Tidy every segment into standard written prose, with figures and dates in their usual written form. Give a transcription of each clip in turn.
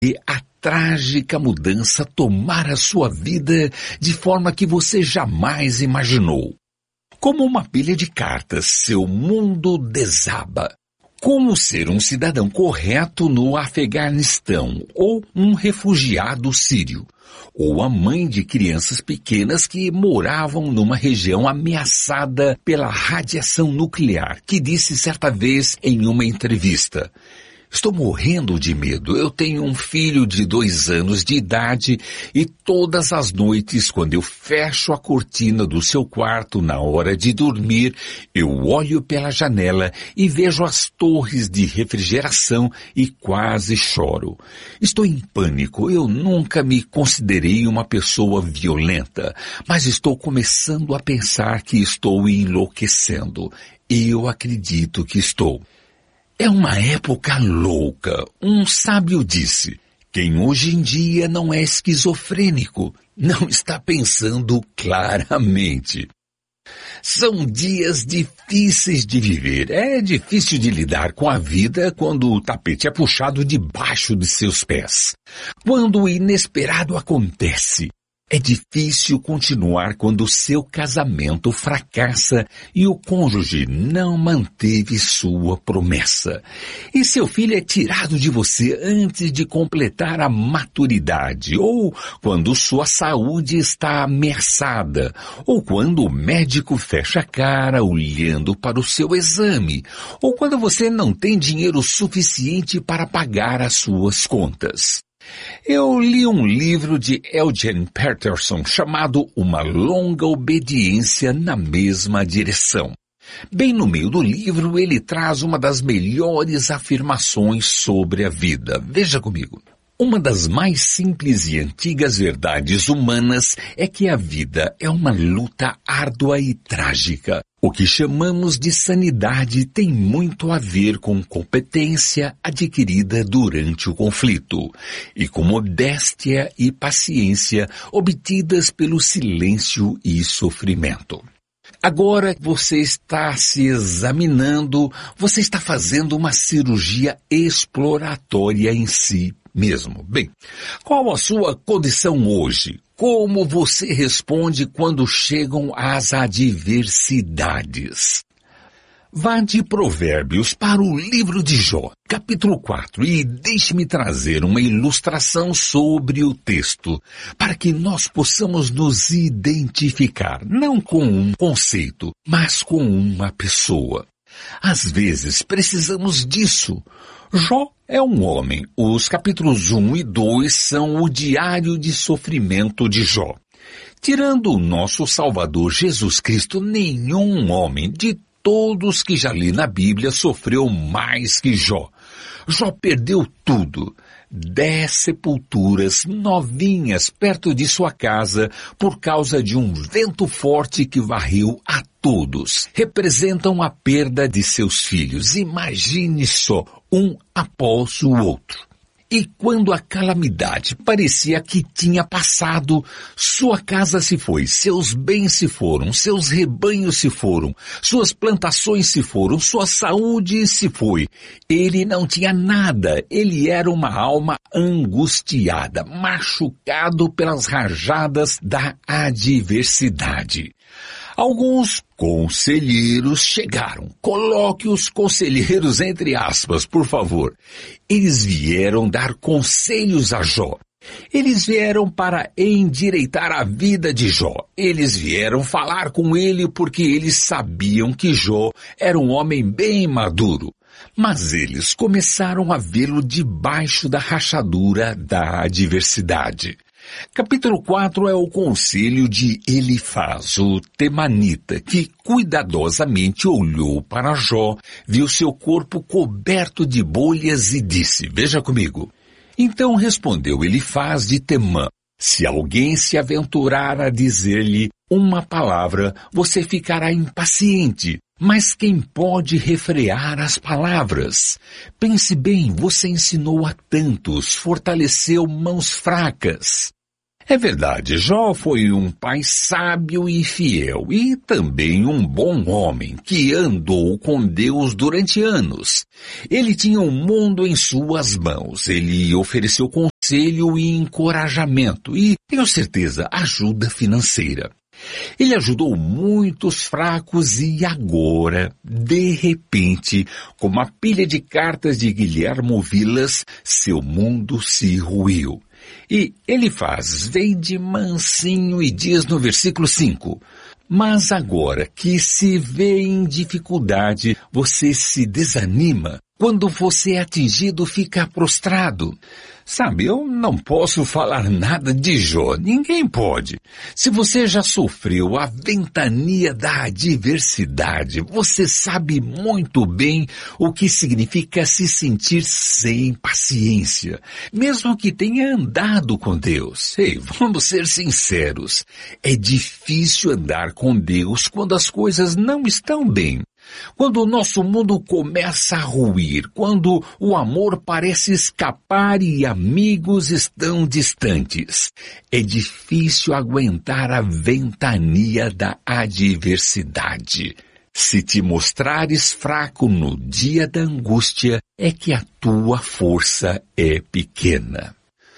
e a trágica mudança tomar a sua vida de forma que você jamais imaginou. Como uma pilha de cartas, seu mundo desaba. Como ser um cidadão correto no Afeganistão ou um refugiado sírio, ou a mãe de crianças pequenas que moravam numa região ameaçada pela radiação nuclear, que disse certa vez em uma entrevista: "Estou morrendo de medo. Eu tenho um filho de 2 anos de idade e todas as noites, quando eu fecho a cortina do seu quarto na hora de dormir, eu olho pela janela e vejo as torres de refrigeração e quase choro. Estou em pânico. Eu nunca me considerei uma pessoa violenta, mas estou começando a pensar que estou enlouquecendo. Eu acredito que estou." É uma época louca. Um sábio disse: quem hoje em dia não é esquizofrênico, não está pensando claramente. São dias difíceis de viver. É difícil de lidar com a vida quando o tapete é puxado debaixo de seus pés. Quando o inesperado acontece. É difícil continuar quando o seu casamento fracassa e o cônjuge não manteve sua promessa. E seu filho é tirado de você antes de completar a maturidade, ou quando sua saúde está ameaçada, ou quando o médico fecha a cara olhando para o seu exame, ou quando você não tem dinheiro suficiente para pagar as suas contas. Eu li um livro de Eugene Peterson chamado Uma Longa Obediência na Mesma Direção. Bem no meio do livro, ele traz uma das melhores afirmações sobre a vida. Veja comigo. Uma das mais simples e antigas verdades humanas é que a vida é uma luta árdua e trágica. O que chamamos de sanidade tem muito a ver com competência adquirida durante o conflito e com modéstia e paciência obtidas pelo silêncio e sofrimento. Agora você está se examinando, você está fazendo uma cirurgia exploratória em si mesmo. Bem, qual a sua condição hoje? Como você responde quando chegam as adversidades? Vá de Provérbios para o livro de Jó, capítulo 4, e deixe-me trazer uma ilustração sobre o texto, para que nós possamos nos identificar, não com um conceito, mas com uma pessoa. Às vezes precisamos disso. Jó é um homem. Os capítulos 1 e 2 são o diário de sofrimento de Jó. Tirando o nosso Salvador Jesus Cristo, nenhum homem de todos que já li na Bíblia sofreu mais que Jó. Jó perdeu tudo. 10 sepulturas novinhas perto de sua casa por causa de um vento forte que varreu a todos. Representam a perda de seus filhos. Imagine só, um após o outro. E quando a calamidade parecia que tinha passado, sua casa se foi, seus bens se foram, seus rebanhos se foram, suas plantações se foram, sua saúde se foi. Ele não tinha nada, ele era uma alma angustiada, machucado pelas rajadas da adversidade. Alguns conselheiros chegaram. Coloque os conselheiros entre aspas, por favor. Eles vieram dar conselhos a Jó. Eles vieram para endireitar a vida de Jó. Eles vieram falar com ele porque eles sabiam que Jó era um homem bem maduro. Mas eles começaram a vê-lo debaixo da rachadura da adversidade. Capítulo 4 é o conselho de Elifaz, o temanita, que cuidadosamente olhou para Jó, viu seu corpo coberto de bolhas e disse, veja comigo. Então respondeu Elifaz de Temã, se alguém se aventurar a dizer-lhe uma palavra, você ficará impaciente. Mas quem pode refrear as palavras? Pense bem, você ensinou a tantos, fortaleceu mãos fracas. É verdade, Jó foi um pai sábio e fiel, e também um bom homem, que andou com Deus durante anos. Ele tinha o mundo em suas mãos, ele ofereceu conselho e encorajamento e, tenho certeza, ajuda financeira. Ele ajudou muitos fracos e agora, de repente, como a pilha de cartas de Guilhermo Vilas, seu mundo se ruiu. E ele vem de mansinho e diz no versículo 5, mas agora que se vê em dificuldade, você se desanima. Quando você é atingido, fica prostrado. Sabe, eu não posso falar nada de Jó, ninguém pode. Se você já sofreu a ventania da adversidade, você sabe muito bem o que significa se sentir sem paciência, mesmo que tenha andado com Deus. Ei, vamos ser sinceros, é difícil andar com Deus quando as coisas não estão bem. Quando o nosso mundo começa a ruir, quando o amor parece escapar e amigos estão distantes, é difícil aguentar a ventania da adversidade. Se te mostrares fraco no dia da angústia, é que a tua força é pequena.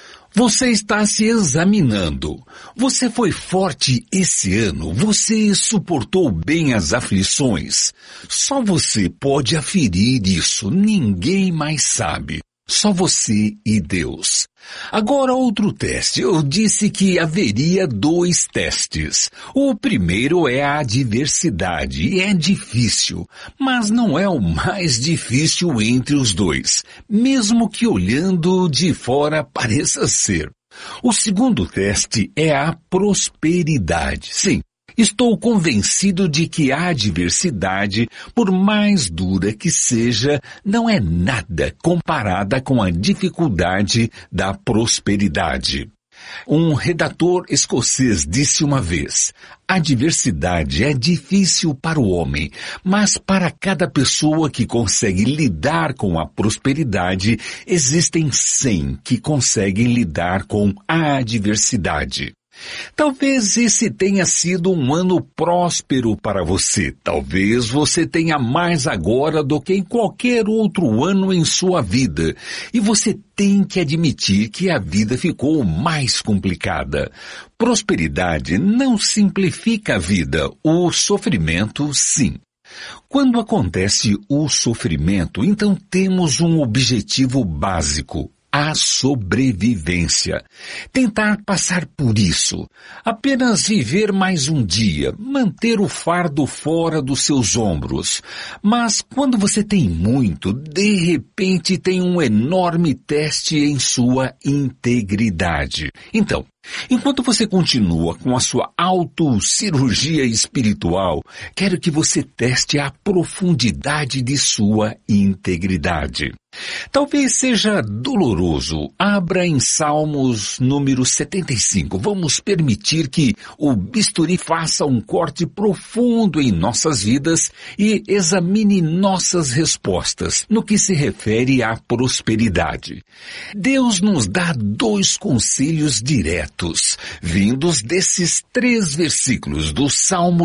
Você está se examinando. Você foi forte esse ano? Você suportou bem as aflições? Só você pode aferir isso. Ninguém mais sabe. Só você e Deus. Agora outro teste. Eu disse que haveria 2 testes. O primeiro é a adversidade e é difícil, mas não é o mais difícil entre os 2, mesmo que olhando de fora pareça ser. O segundo teste é a prosperidade. Sim. Estou convencido de que a adversidade, por mais dura que seja, não é nada comparada com a dificuldade da prosperidade. Um redator escocês disse uma vez, a adversidade é difícil para o homem, mas para cada pessoa que consegue lidar com a prosperidade, existem 100 que conseguem lidar com a adversidade. Talvez esse tenha sido um ano próspero para você. Talvez você tenha mais agora do que em qualquer outro ano em sua vida. E você tem que admitir que a vida ficou mais complicada. Prosperidade não simplifica a vida. O sofrimento, sim. Quando acontece o sofrimento, então temos um objetivo básico. A sobrevivência. Tentar passar por isso. Apenas viver mais um dia. Manter o fardo fora dos seus ombros. Mas quando você tem muito, de repente tem um enorme teste em sua integridade. Então, enquanto você continua com a sua autocirurgia espiritual, quero que você teste a profundidade de sua integridade. Talvez seja doloroso. Abra em Salmos número 75. Vamos permitir que o bisturi faça um corte profundo em nossas vidas e examine nossas respostas no que se refere à prosperidade. Deus nos dá 2 conselhos diretos, vindos desses 3 versículos do Salmo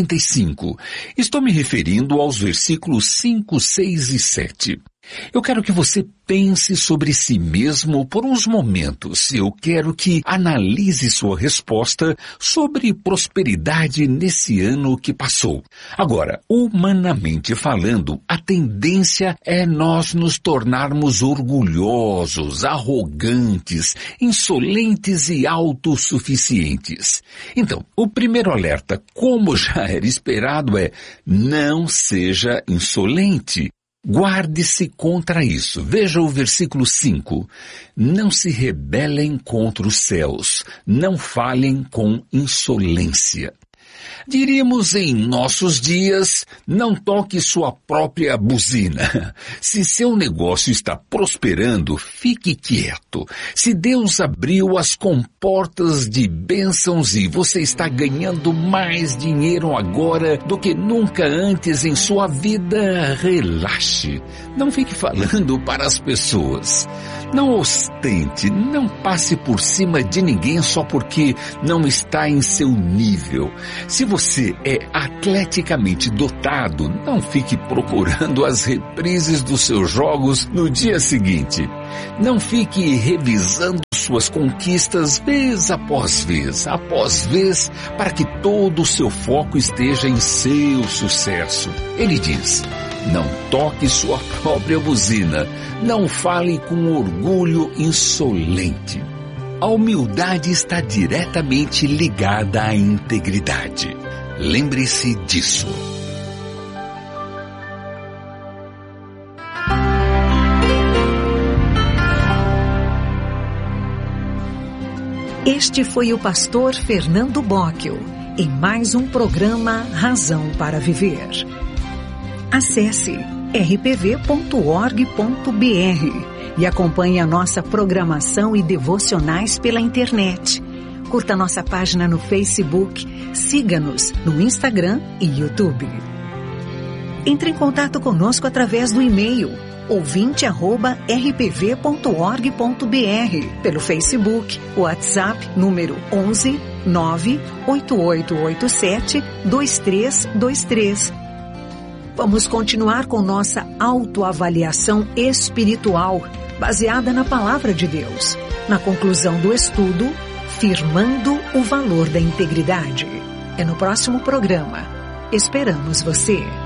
75. Estou me referindo aos versículos 5, 6 e 7. Eu quero que você pense sobre si mesmo por uns momentos. Eu quero que analise sua resposta sobre prosperidade nesse ano que passou. Agora, humanamente falando, a tendência é nós nos tornarmos orgulhosos, arrogantes, insolentes e autossuficientes. Então, o primeiro alerta, como já era esperado, é não seja insolente. Guarde-se contra isso. Veja o versículo 5. Não se rebelem contra os céus, não falem com insolência. Diríamos em nossos dias, não toque sua própria buzina. Se seu negócio está prosperando, fique quieto. Se Deus abriu as comportas de bênçãos e você está ganhando mais dinheiro agora do que nunca antes em sua vida, relaxe. Não fique falando para as pessoas. Não ostente, não passe por cima de ninguém só porque não está em seu nível. Se você é atleticamente dotado, não fique procurando as reprises dos seus jogos no dia seguinte. Não fique revisando suas conquistas vez após vez, para que todo o seu foco esteja em seu sucesso. Ele diz: não toque sua própria buzina, não fale com orgulho insolente. A humildade está diretamente ligada à integridade. Lembre-se disso. Este foi o pastor Fernando Bocchio, em mais um programa Razão para Viver. Acesse rpv.org.br e acompanhe a nossa programação e devocionais pela internet. Curta nossa página no Facebook, siga-nos no Instagram e YouTube. Entre em contato conosco através do e-mail ouvinte@rpv.org.br, pelo Facebook, WhatsApp, número 11 98887 2323. Vamos continuar com nossa autoavaliação espiritual, baseada na Palavra de Deus. Na conclusão do estudo, firmando o valor da integridade. É no próximo programa. Esperamos você!